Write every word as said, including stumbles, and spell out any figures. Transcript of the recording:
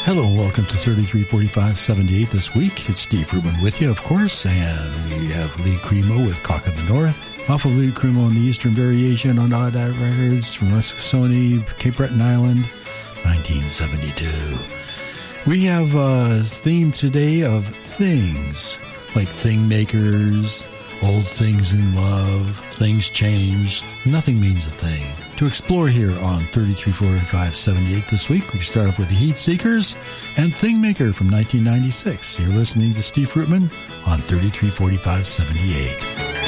Hello and welcome to thirty-three forty-five seventy-eight this week. It's Steve Fruitman with you, of course, and we have Lee Cremo with Cock of the North. Off of Lee Cremo on the Eastern Variation on Odd Eye Records from Muscatine, Cape Breton Island, nineteen seventy-two. We have a theme today of things, like thing makers, old things in love, things changed. Nothing means a thing. To explore here on thirty-three forty-five seventy-eight this week, we start off with the Heat Seekers and Thing Maker from nineteen ninety-six. You're listening to Steve Fruitman on thirty-three forty-five seventy-eight.